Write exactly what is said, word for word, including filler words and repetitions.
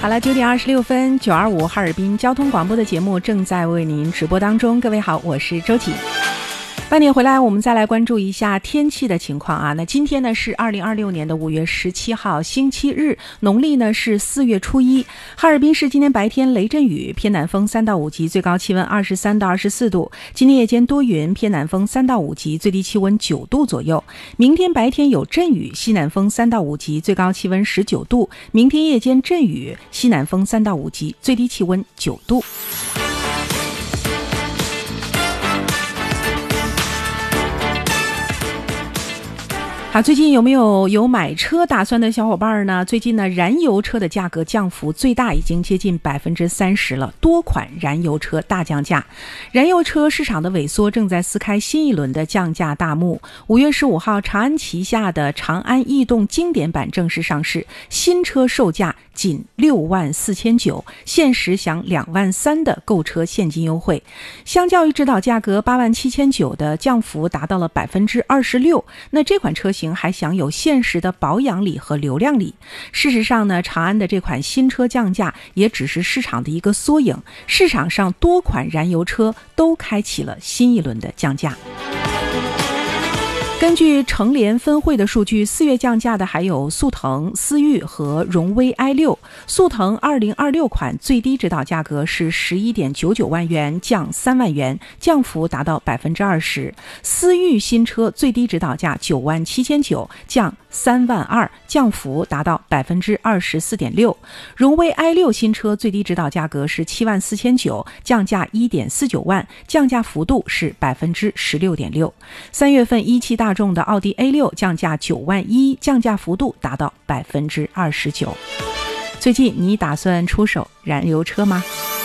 好了，九点二十六分，九二五哈尔滨交通广播的节目正在为您直播当中。各位好，我是周琦。半点回来，我们再来关注一下天气的情况啊。那今天呢是二零二六年的五月十七号，星期日，农历呢是四月初一。哈尔滨市今天白天雷阵雨，偏南风三到五级，最高气温二十三到二十四度。今天夜间多云，偏南风三到五级，最低气温九度左右。明天白天有阵雨，西南风三到五级，最高气温十九度。明天夜间阵雨，西南风三到五级，最低气温九度。啊，最近有没有有买车打算的小伙伴呢？最近呢，燃油车的价格降幅最大，已经接近百分之三十了，多款燃油车大降价。燃油车市场的萎缩正在撕开新一轮的降价大幕。五月十五号，长安旗下的长安逸动经典版正式上市，新车售价仅六万四千九，限时享两万三的购车现金优惠。相较于指导价格八万七千九的降幅达到了百分之二十六。那这款车型还享有限时的保养礼和流量礼。事实上呢，长安的这款新车降价也只是市场的一个缩影，市场上多款燃油车都开启了新一轮的降价。根据成联分汇的数据，四月降价的还有速腾、思域和荣威 i 六。速腾二零二六款最低指导价格是 十一点九九万元，降三万元，降幅达到百分之二十。思域新车最低指导价九万七千九，降三万二，降幅达到百分之二十四点六。荣威 i 六新车最低指导价格是七万四千九，降价一点四九万，降价幅度是百分之十六点六。三月份一汽大众的奥迪 A 六降价九万一，降价幅度达到百分之二十九。最近你打算出手燃油车吗？